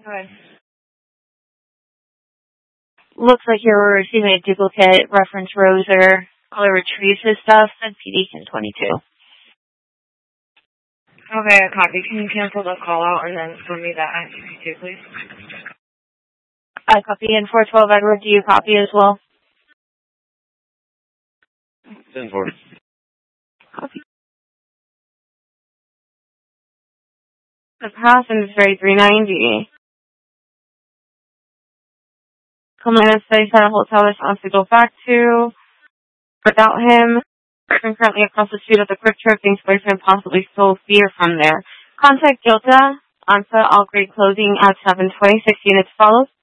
Okay. Looks like you're receiving a duplicate reference Roser. Caller retrieves his stuff and PD 1022. Okay, I copy. Can you cancel the call out and then send me that ICP2, please? I copy in 412 Edward. Do you copy as well? 10-4. Copy. The passenger is 390. Commander says that a hotel response to go back to. Without him, person currently across the street of the Quick Trip thinks boyfriend possibly stole beer from there. Contact Jota, Ansa, all grade closing at 7:26 units follows.